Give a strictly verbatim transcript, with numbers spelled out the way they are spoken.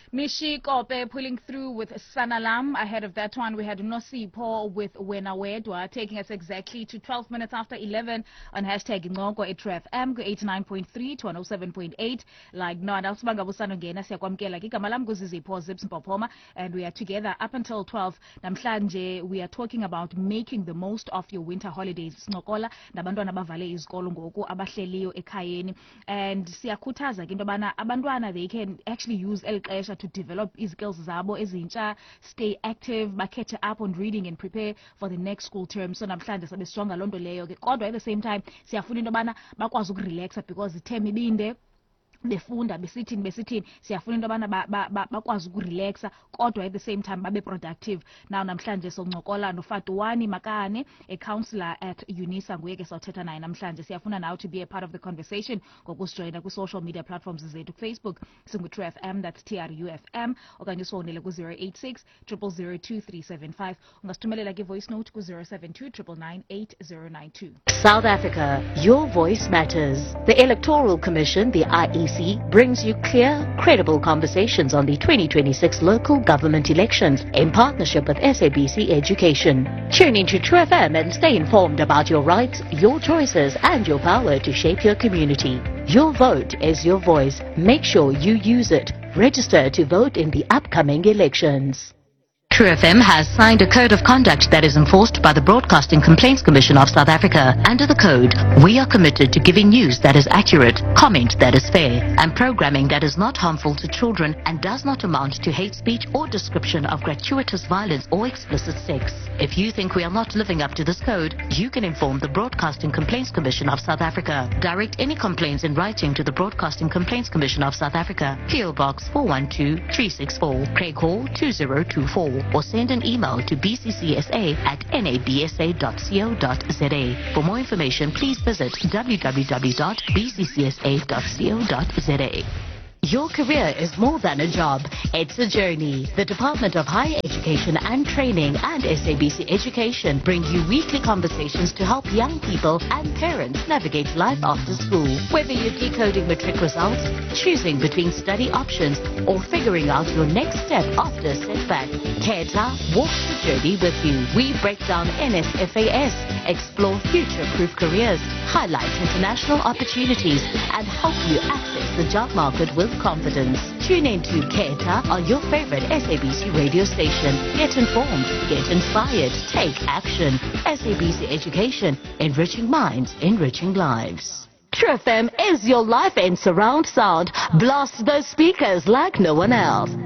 Mishi Kope pulling through with Sanalam. Ahead of that one, we had Nosipho with Wena Wedwa, taking us exactly to twelve minutes after eleven on hashtag Ngoko at True F M, eighty-nine point three to one oh seven point eight. Like no one else, Bangabusano siyakwamkela kigamalam kuzizipho Zips Mpopoma, and we are together up until twelve. Namhlanje, we are talking about making the most of your winter holidays. Snokola, nabantwana bavale izikolo ngoku abahleliyo ekhayeni, and siyakhuthaza into yobana abantwana they can actually use el xesha to develop skills zabo ezintsha, stay active, catch up on reading and prepare for the next school term. So namhlanje sabe stronga lonto leyo ke, kodwa at the same time siyafuna into yobana bakwazi ukurelaxa because iterm ibinde befunda besithini besithini siyafuna into abana bakwazi ukurelaxa kodwa at the same time babe productive. Now namhlanje soncokola noFatuwani Makane, a counselor at UNISA, nguye ke sawuthetha naye namhlanje. Siyafuna now to be a part of the conversation ngokusijoyina ku social media platforms zethu. Facebook singu True F M, that's T R U F M, okanye usifowunele ku zero eight six, zero zero zero two three seven five. Ungasithumelela ke voice note ku zero seven two, nine nine eight zero nine two. South Africa, your voice matters. The Electoral Commission, the I E C, brings you clear, credible conversations on the twenty twenty-six local government elections in partnership with S A B C Education. Tune into True F M and stay informed about your rights, your choices, and your power to shape your community. Your vote is your voice. Make sure you use it. Register to vote in the upcoming elections. True F M has signed a code of conduct that is enforced by the Broadcasting Complaints Commission of South Africa. Under the code, we are committed to giving news that is accurate, comment that is fair, and programming that is not harmful to children and does not amount to hate speech or description of gratuitous violence or explicit sex. If you think we are not living up to this code, you can inform the Broadcasting Complaints Commission of South Africa. Direct any complaints in writing to the Broadcasting Complaints Commission of South Africa, P O Box four one two, three six four, Craig Hall two zero two four. Or send an email to b c c s a at n a b s a dot co dot z a. For more information, please visit w w w dot b c c s a dot co dot z a. Your career is more than a job, it's a journey. The Department of Higher Education and Training and S A B C Education bring you weekly conversations to help young people and parents navigate life after school. Whether you're decoding matric results, choosing between study options, or figuring out your next step after a setback, Keta walks the journey with you. We break down N S F A S, explore future-proof careers, highlight international opportunities, and help you access the job market with confidence. Tune in to Keta on your favorite S A B C radio station. Get informed, get inspired, take action. S A B C Education, enriching minds, enriching lives. True F M is your life in surround sound. Blast those speakers like no one else.